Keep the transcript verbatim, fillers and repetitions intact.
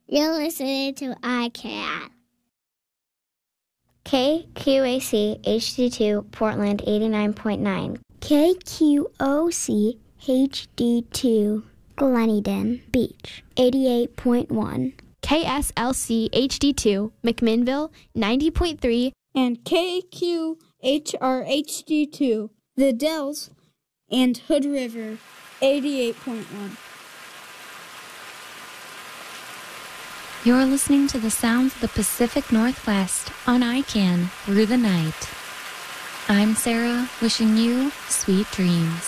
You're listening to I CAN. K Q A C H D two Portland eighty-nine point nine. K Q O C H D two Gleneden Beach eighty-eight point one. K S L C H D two McMinnville ninety point three. And K Q H R H D two The Dells and Hood River eighty-eight point one. You're listening to the sounds of the Pacific Northwest on I CAN through the night. I'm Sarah, wishing you sweet dreams.